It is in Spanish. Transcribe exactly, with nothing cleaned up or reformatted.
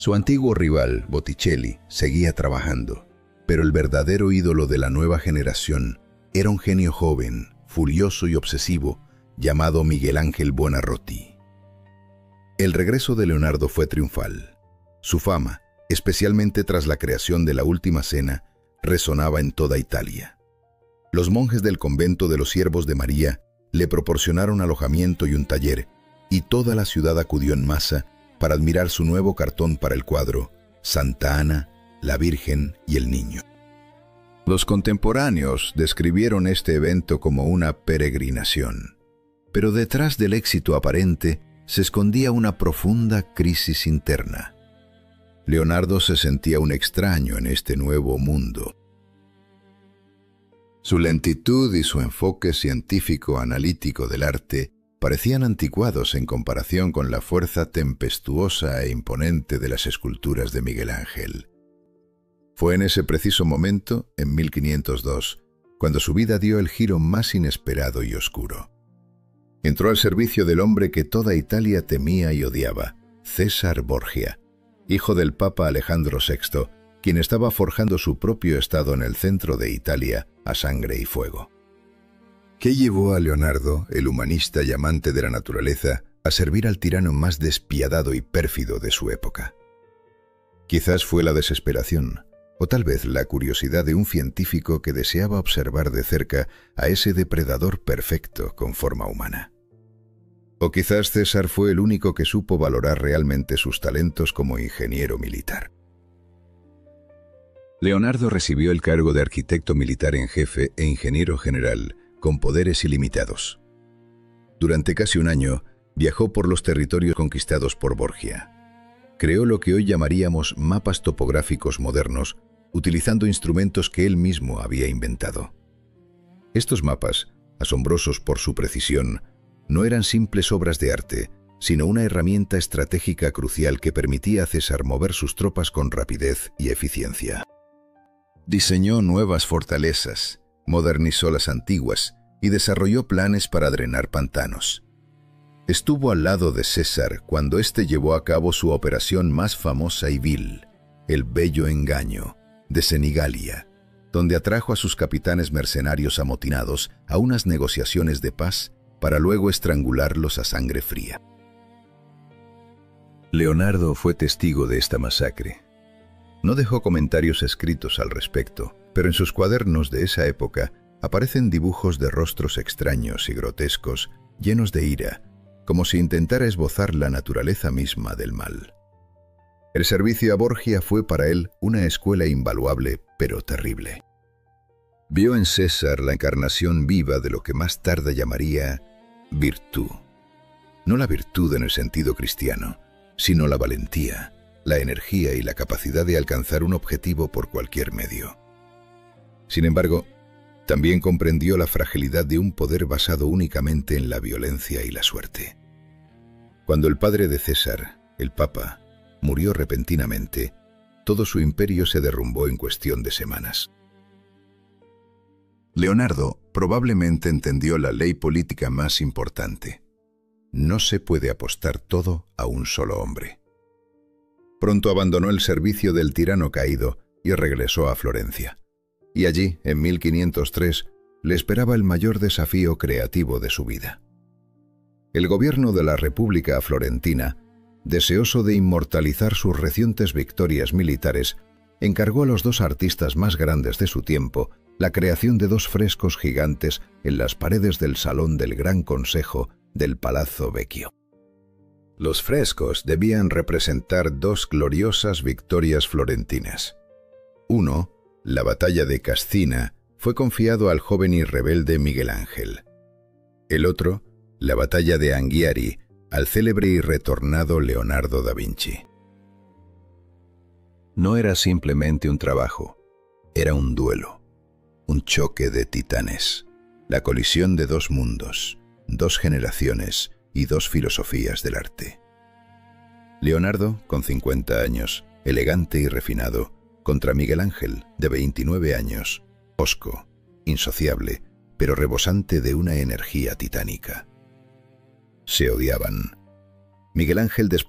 Su antiguo rival, Botticelli, seguía trabajando, pero el verdadero ídolo de la nueva generación era un genio joven, furioso y obsesivo, llamado Miguel Ángel Buonarroti. El regreso de Leonardo fue triunfal. Su fama, especialmente tras la creación de La Última Cena, resonaba en toda Italia. Los monjes del convento de los Siervos de María le proporcionaron alojamiento y un taller, y toda la ciudad acudió en masa para admirar su nuevo cartón para el cuadro Santa Ana, la Virgen y el Niño. Los contemporáneos describieron este evento como una peregrinación, pero detrás del éxito aparente se escondía una profunda crisis interna. Leonardo se sentía un extraño en este nuevo mundo. Su lentitud y su enfoque científico-analítico del arte parecían anticuados en comparación con la fuerza tempestuosa e imponente de las esculturas de Miguel Ángel. Fue en ese preciso momento, en mil quinientos dos, cuando su vida dio el giro más inesperado y oscuro. Entró al servicio del hombre que toda Italia temía y odiaba, César Borgia, hijo del Papa Alejandro sexto, quien estaba forjando su propio estado en el centro de Italia a sangre y fuego. ¿Qué llevó a Leonardo, el humanista y amante de la naturaleza, a servir al tirano más despiadado y pérfido de su época? Quizás fue la desesperación, o tal vez la curiosidad de un científico que deseaba observar de cerca a ese depredador perfecto con forma humana. O quizás César fue el único que supo valorar realmente sus talentos como ingeniero militar. Leonardo recibió el cargo de arquitecto militar en jefe e ingeniero general, con poderes ilimitados. Durante casi un año, viajó por los territorios conquistados por Borgia. Creó lo que hoy llamaríamos mapas topográficos modernos, utilizando instrumentos que él mismo había inventado. Estos mapas, asombrosos por su precisión, no eran simples obras de arte, sino una herramienta estratégica crucial que permitía a César mover sus tropas con rapidez y eficiencia. Diseñó nuevas fortalezas, modernizó las antiguas y desarrolló planes para drenar pantanos. Estuvo al lado de César cuando éste llevó a cabo su operación más famosa y vil, el Bello Engaño, de Senigallia, donde atrajo a sus capitanes mercenarios amotinados a unas negociaciones de paz para luego estrangularlos a sangre fría. Leonardo fue testigo de esta masacre. No dejó comentarios escritos al respecto, pero en sus cuadernos de esa época aparecen dibujos de rostros extraños y grotescos, llenos de ira, como si intentara esbozar la naturaleza misma del mal. El servicio a Borgia fue para él una escuela invaluable, pero terrible. Vio en César la encarnación viva de lo que más tarde llamaría virtud. No la virtud en el sentido cristiano, sino la valentía, la energía y la capacidad de alcanzar un objetivo por cualquier medio. Sin embargo, también comprendió la fragilidad de un poder basado únicamente en la violencia y la suerte. Cuando el padre de César, el Papa, murió repentinamente, todo su imperio se derrumbó en cuestión de semanas. Leonardo probablemente entendió la ley política más importante. No se puede apostar todo a un solo hombre. Pronto abandonó el servicio del tirano caído y regresó a Florencia. Y allí, en mil quinientos tres, le esperaba el mayor desafío creativo de su vida. El gobierno de la República Florentina, deseoso de inmortalizar sus recientes victorias militares, encargó a los dos artistas más grandes de su tiempo la creación de dos frescos gigantes en las paredes del Salón del Gran Consejo del Palazzo Vecchio. Los frescos debían representar dos gloriosas victorias florentinas. Uno, la batalla de Cascina, fue confiado al joven y rebelde Miguel Ángel. El otro, la batalla de Anghiari, al célebre y retornado Leonardo da Vinci. No era simplemente un trabajo, era un duelo, un choque de titanes, la colisión de dos mundos, dos generaciones y dos filosofías del arte. Leonardo, con cincuenta años, elegante y refinado, contra Miguel Ángel, de veintinueve años, hosco, insociable, pero rebosante de una energía titánica. Se odiaban. Miguel Ángel